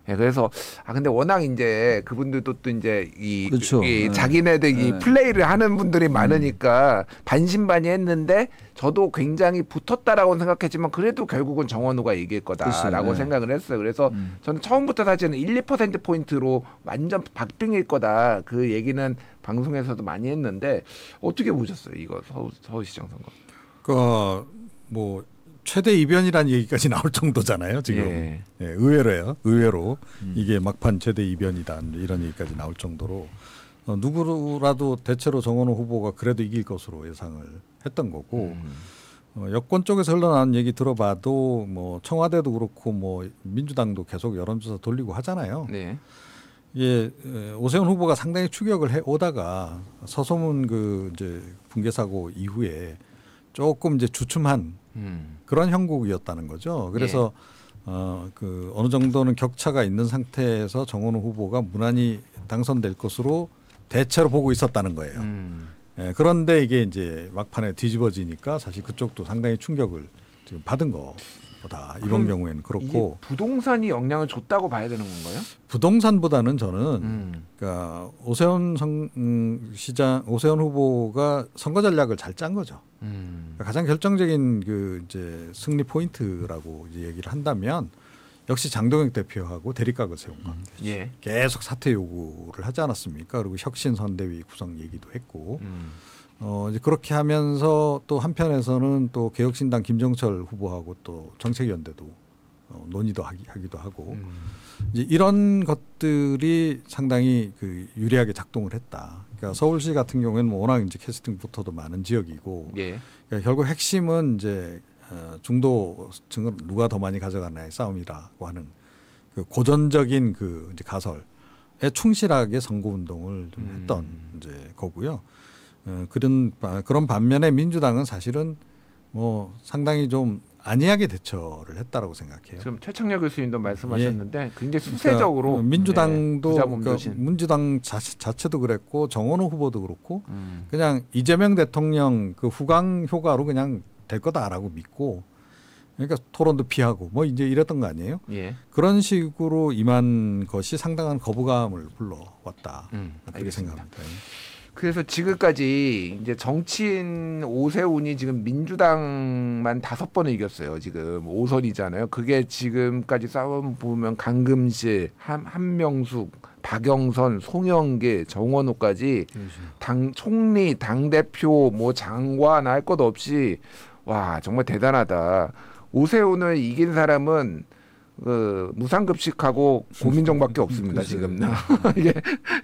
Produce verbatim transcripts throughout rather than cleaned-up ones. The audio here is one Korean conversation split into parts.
예, 그래서 아 근데 워낙 이제 그분들도 또 이제 이, 그렇죠. 이 네. 자기네들이 네. 플레이를 하는 분들이 많으니까 반신반의했는데 저도 굉장히 붙었다라고 생각했지만 그래도 결국은 정원우가 이길 거다라고 그랬어요. 네. 생각을 했어요. 그래서 음. 저는 처음부터 사실은 일, 이 퍼센트 포인트로 완전 박빙일 거다 그 얘기는 방송에서도 많이 했는데 어떻게 보셨어요 이거 서울, 서울시장 선거? 그 뭐 최대 이변이라는 얘기까지 나올 정도잖아요 지금. 예. 예, 의외로요. 의외로 음. 이게 막판 최대 이변이다 이런 얘기까지 나올 정도로 어, 누구라도 대체로 정원호 후보가 그래도 이길 것으로 예상을 했던 거고 음. 어, 여권 쪽에서 흘러나온 얘기 들어봐도 뭐 청와대도 그렇고 뭐 민주당도 계속 여론조사 돌리고 하잖아요. 네. 이게 오세훈 후보가 상당히 추격을 해 오다가 서소문 그 이제 붕괴 사고 이후에 조금 이제 주춤한 음. 그런 형국이었다는 거죠. 그래서 예. 어, 그 어느 정도는 격차가 있는 상태에서 정원호 후보가 무난히 당선될 것으로 대체로 보고 있었다는 거예요. 음. 예, 그런데 이게 이제 막판에 뒤집어지니까 사실 그쪽도 상당히 충격을 지금 받은 거다. 이번 경우에는 그렇고 부동산이 영향을 줬다고 봐야 되는 건가요? 부동산보다는 저는 음. 그러니까 오세훈 성, 음, 시장 오세훈 후보가 선거 전략을 잘 짠 거죠. 음. 그러니까 가장 결정적인 그 이제 승리 포인트라고 이제 얘기를 한다면 역시 장동혁 대표하고 대립각을 세운 것. 예. 계속 사퇴 요구를 하지 않았습니까? 그리고 혁신 선대위 구성 얘기도 했고, 음. 어 이제 그렇게 하면서 또 한편에서는 또 개혁신당 김정철 후보하고 또 정책연대도 어, 논의도 하기, 하기도 하고, 음. 이제 이런 것들이 상당히 그 유리하게 작동을 했다. 그러니까 서울시 같은 경우에는 뭐 워낙 이제 캐스팅부터도 많은 지역이고, 예. 그러니까 결국 핵심은 이제 어, 중도층을 누가 더 많이 가져가나의 싸움이라고 하는 그 고전적인 그 이제 가설에 충실하게 선거 운동을 좀 음. 했던 이제 거고요. 어, 그런 그런 반면에 민주당은 사실은 뭐 상당히 좀 안이하게 대처를 했다라고 생각해요. 지금 최창렬 교수님도 말씀하셨는데 예. 굉장히 수세적으로 그러니까 민주당도 네, 그러니까 민주당 자체, 자체도 그랬고 정원호 후보도 그렇고 음. 그냥 이재명 대통령 그 후광 효과로 그냥 될 거다라고 믿고 그러니까 토론도 피하고 뭐 이제 이랬던 거 아니에요? 예. 그런 식으로 임한 것이 상당한 거부감을 불러왔다. 음, 그렇게 알겠습니다. 생각합니다. 그래서 지금까지 이제 정치인 오세훈이 지금 민주당만 다섯 번을 이겼어요. 지금 오 선이잖아요. 그게 지금까지 싸움 보면 강금실, 한, 한명숙, 박영선, 송영길, 정원호까지 당 총리, 당 대표, 뭐 장관 할 것 없이 와 정말 대단하다. 오세훈을 이긴 사람은 그 무상급식하고 고민정밖에 없습니다. 지금 이게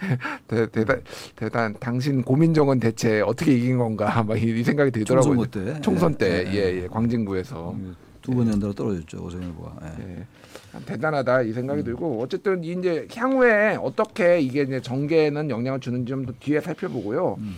대, 대단 대단 당신 고민정은 대체 어떻게 이긴 건가 막 이 생각이 들더라고요. 총선 때, 총선 때, 예, 예, 예, 광진구에서 두 번 연달아 떨어졌죠 오세훈 후보가. 예. 예. 참 대단하다 이 생각이 음. 들고 어쨌든 이제 향후에 어떻게 이게 이제 정계에는 영향을 주는지 좀 더 뒤에 살펴보고요. 음.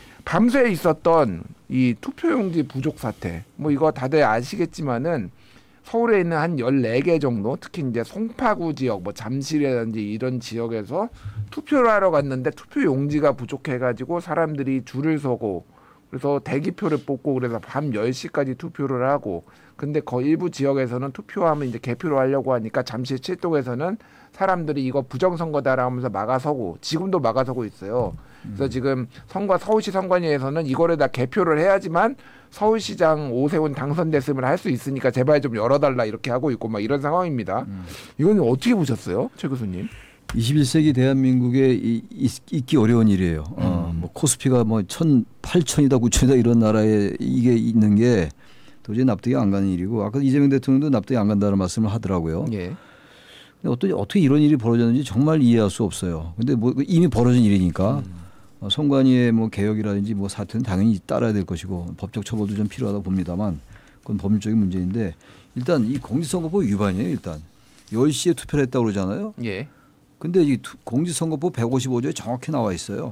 밤새 있었던 이 투표용지 부족 사태, 뭐 이거 다들 아시겠지만은. 서울에 있는 한 열네 개 정도 특히 이제 송파구 지역 뭐 잠실이라든지 이런 지역에서 투표를 하러 갔는데 투표 용지가 부족해가지고 사람들이 줄을 서고 그래서 대기표를 뽑고 그래서 밤 열 시까지 투표를 하고 근데 거 일부 지역에서는 투표하면 이제 개표를 하려고 하니까 잠실 칠동에서는 사람들이 이거 부정선거다라고 하면서 막아서고 지금도 막아서고 있어요. 그래서 지금 선거 서울시 선관위에서는 이거를 다 개표를 해야지만 서울시장 오세훈 당선됐음을 할 수 있으니까 제발 좀 열어달라 이렇게 하고 있고 막 이런 상황입니다. 음. 이건 어떻게 보셨어요, 최 교수님? 이십일 세기 대한민국에 이, 이, 있기 어려운 일이에요. 음. 어, 뭐 코스피가 뭐 천, 팔천이다, 구천이다 이런 나라에 이게 있는 게 도저히 납득이 안 가는 일이고 아까 이재명 대통령도 납득이 안 간다는 말씀을 하더라고요. 예. 근데 어떻게, 어떻게 이런 일이 벌어졌는지 정말 이해할 수 없어요. 근데 뭐 이미 벌어진 일이니까 음. 어, 선관위의 뭐 개혁이라든지 뭐 사태는 당연히 따라야 될 것이고 법적 처벌도 좀 필요하다 봅니다만 그건 법률적인 문제인데 일단 이 공직선거법 위반이에요. 일단 열 시에 투표를 했다고 그러잖아요. 예. 근데 이 투, 공직선거법 백오십오 조에 정확히 나와 있어요.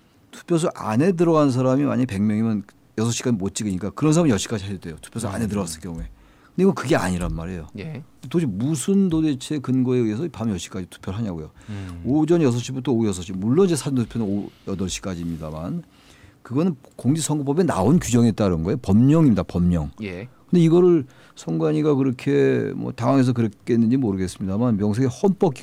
투표소 안에 들어간 사람이 만약에 백 명이면 여섯 시간 못 찍으니까 그런 사람은 열 시까지 해야 돼요. 투표소 안에 들어갔을 경우에. 근데 이건 그게 아니란 말이에요. 예. 도대체 무슨 도대체 근거에 의해서 밤 열 시까지 투표를 하냐고요. 음. 오전 여섯 시부터 오후 여섯 시. 물론 이제 사전투표는 오후 여덟 시까지입니다만 그거는 공직선거법에 나온 규정에 따른 거예요. 법령입니다. 법령. 예. 근데 이거를 선관위가 그렇게 뭐 당황해서 그랬겠는지 모르겠습니다만 명색에 헌법